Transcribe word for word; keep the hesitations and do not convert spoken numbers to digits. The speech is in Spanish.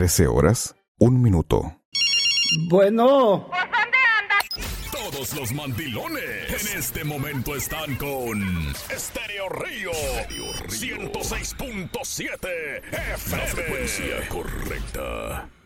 trece horas, un minuto. Bueno. ¿Por dónde andas? Todos los mandilones en este momento están con Estéreo Río, ciento seis punto siete F M. La frecuencia correcta.